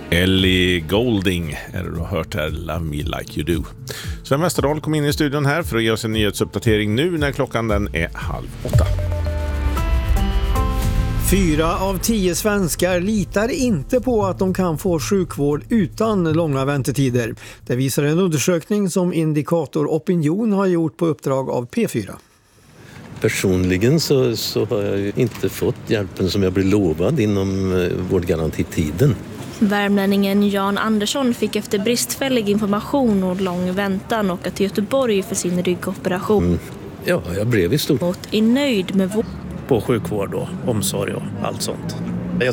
Ellie Goulding är det du har hört här, Love Me Like You Do. Sven Westerdahl kom in i studion här för att ge oss en nyhetsuppdatering nu när klockan den är 7:30. 4 av 10 svenskar litar inte på att de kan få sjukvård utan långa väntetider. Det visar en undersökning som Indikator Opinion har gjort på uppdrag av P4. Personligen så har jag ju inte fått hjälpen som jag blev lovad inom vårdgarantitiden. Värmlänningen Jan Andersson fick efter bristfällig information och lång väntan åka till Göteborg för sin ryggoperation. Ja, jag blev i stort är nöjd med på sjukvård och omsorg och allt sånt.